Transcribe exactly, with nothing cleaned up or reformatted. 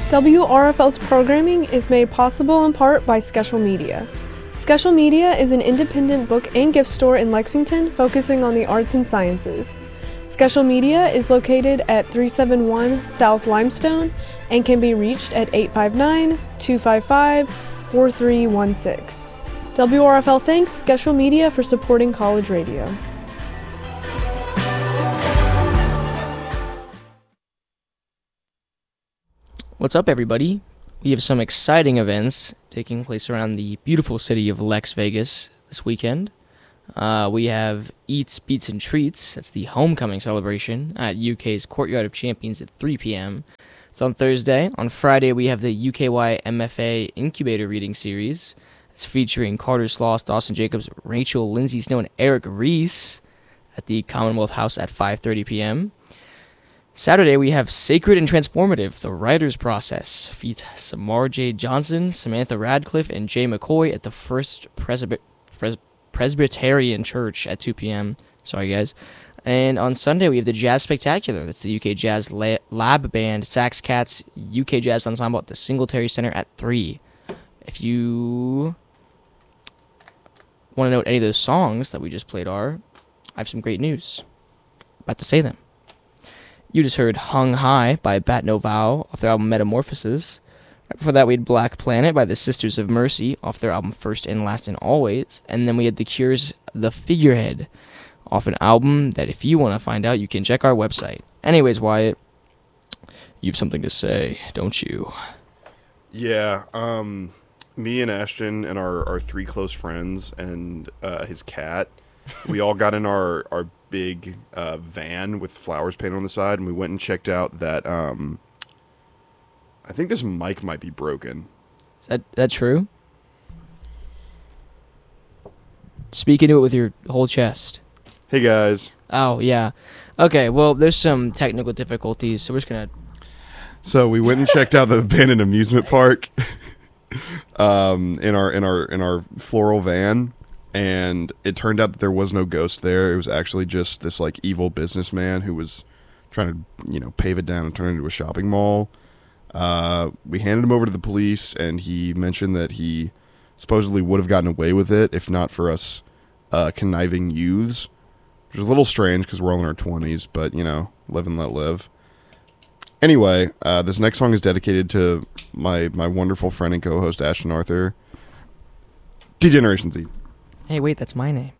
W R F L's programming is made possible in part by Skeshel Media. Skeshel Media is an independent book and gift store in Lexington focusing on the arts and sciences. Skeshel Media is located at three seventy-one South Limestone and can be reached at eight five nine, two five five, four three one six. W R F L thanks Skeshel Media for supporting college radio. What's up, everybody? We have some exciting events taking place around the beautiful city of Lex Vegas this weekend. Uh, we have Eats, Beats, and Treats. That's the homecoming celebration at U K's Courtyard of Champions at three p.m. It's on Thursday. On Friday, we have the U K Y M F A Incubator Reading Series. It's featuring Carter Sloss, Dawson Jacobs, Rachel Lindsay Snow, and Eric Reese at the Commonwealth House at five thirty p.m. Saturday, we have Sacred and Transformative, The Writer's Process. Feat. Samar J. Johnson, Samantha Radcliffe, and Jay McCoy at the First Presby- Pres- Presbyterian Church at two p.m. Sorry, guys. And on Sunday, we have the Jazz Spectacular. That's the U K Jazz La- Lab Band, Sax Cats, U K Jazz Ensemble at the Singletary Center at three. If you want to know what any of those songs that we just played are, I have some great news. About to say them. You just heard Hung High by Bat No Vow off their album Metamorphosis. Right before that, we had Black Planet by the Sisters of Mercy off their album First and Last and Always. And then we had The Cure's The Figurehead off an album that, if you want to find out, you can check our website. Anyways, Wyatt, you have something to say, don't you? Yeah, um, me and Ashton and our, our three close friends and uh, his cat, we all got in our, our big uh, van with flowers painted on the side, and we went and checked out that, um, I think this mic might be broken. Is that, that true? Speak into it with your whole chest. Hey, guys. Oh, yeah. Okay, well, there's some technical difficulties, so we're just going to... So we went and checked out the abandoned amusement park um, in our in our in our floral van, and it turned out that there was no ghost there. It was actually just this like evil businessman who was trying to, you know, pave it down and turn it into a shopping mall. Uh, we handed him over to the police, and he mentioned that he supposedly would have gotten away with it if not for us uh, conniving youths, which is a little strange because we're all in our twenties, but, you know, live and let live. Anyway, uh, this next song is dedicated to my, my wonderful friend and co-host, Ashton Arthur. D-Generation Z. Hey, wait, that's my name.